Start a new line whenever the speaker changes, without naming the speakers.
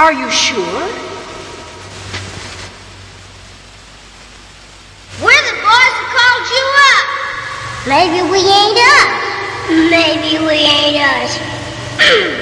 Are you sure?
We're the boys that called you up.
Maybe we ain't us.
Maybe we ain't us.